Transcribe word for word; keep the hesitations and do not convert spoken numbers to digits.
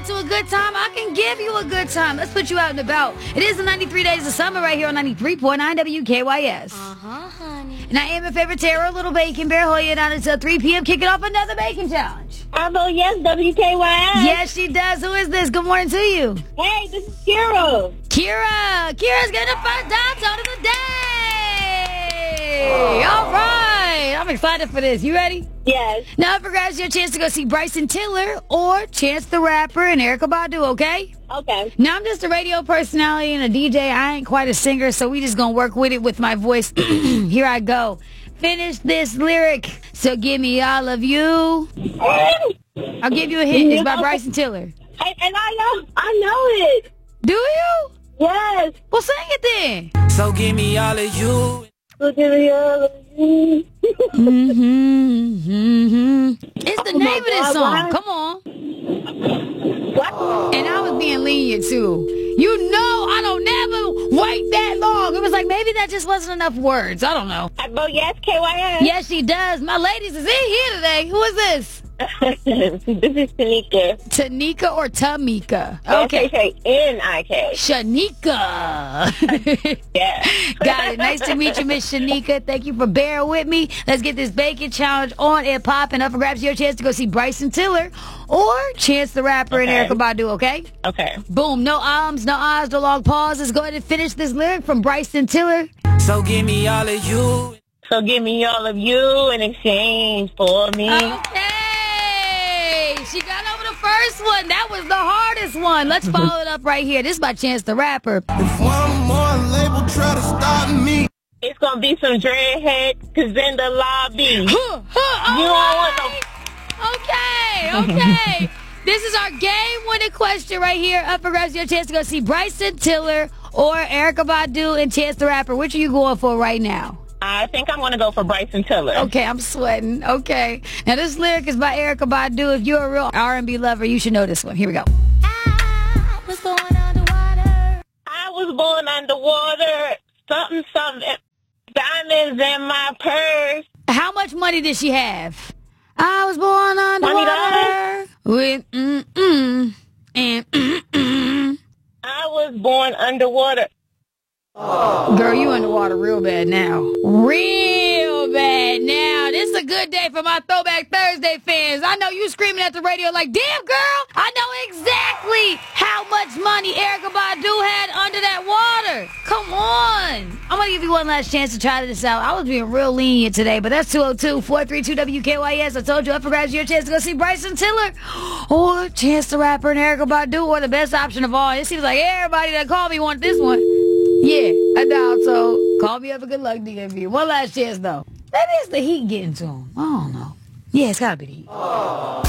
to a good time, I can give you a good time. Let's put you out and about. It is the ninety-three Days of Summer right here on ninety-three point nine W K Y S. Uh-huh, honey. And I am your favorite terror, Little Bacon Bear, holding it down until three p m, kicking off another Bacon Challenge. I vote yes, W K Y S. Yes, she does. Who is this? Good morning to you. Hey, this is Kira. Kira. Kira's getting the first downtown of the day. All right. I'm excited for this. You ready? Yes. Now, for grabs your chance to go see Bryson Tiller or Chance the Rapper and Erykah Badu, okay? Okay. Now, I'm just a radio personality and a D J. I ain't quite a singer, so we just gonna work with it with my voice. Here I go. Finish this lyric. So give me all of you. I'll give you a hint. It's by Bryson Tiller. I, and I know, I know it. Do you? Yes. Well, sing it then. So give me all of you. So give me all of you. Mm-hmm, mm-hmm. It's the Oh name of this God, song. why? Come on. What? And I was being lenient, too. You know I don't never wait that long. It was like maybe that just wasn't enough words. I don't know. I vote yes, K Y S. Yes, she does. My ladies is in here today. Who is this? This is Tanika. Tanika or Tamika? Okay. Okay. N I K. Shanika. Yeah. Got it. Nice to meet you, Miss Shanika. Thank you for bearing with me. Let's get this Bacon Challenge on and popping up for grabs your chance to go see Bryson Tiller or Chance the Rapper Okay. and Erykah Badu, okay? Okay. Boom. No ums, no ahs, no long pauses. Go ahead and finish this lyric from Bryson Tiller. So give me all of you. So give me all of you in exchange for me. Okay. She got over the first one. That was the hardest one. Let's follow it up right here. This is by Chance the Rapper. If one more label try to stop me. It's going to be some dreadheads because in the lobby. Huh, huh, You all don't want right. Okay, okay. This is our game-winning question right here. Up for grabs your chance to go see Bryson Tiller or Erykah Badu and Chance the Rapper. Which are you going for right now? I think I'm going to go for Bryson Tiller. Okay, I'm sweating. Okay. Now, this lyric is by Erykah Badu. If you're a real R and B lover, you should know this one. Here we go. I was born underwater. I was born underwater. Something, something. Diamonds in my purse. How much money did she have? I was born underwater. With mm-mm and mm-mm. I was born underwater. Girl, you underwater real bad now. Real bad now. This is a good day for my Throwback Thursday fans. I know you screaming at the radio like, damn, girl, I know exactly how much money Erykah Badu had under that water. Come on. I'm going to give you one last chance to try this out. I was being real lenient today, but that's two oh two, four three two, W K Y S. I told you, up for grabs your chance to go see Bryson Tiller or Chance the Rapper and Erykah Badu, or the best option of all. It seems like everybody that called me wanted this one. Yeah, I doubt so. Call me up for good luck, D M V. One last chance, though. Maybe it's the heat getting to him. I don't know. Yeah, it's gotta be the heat.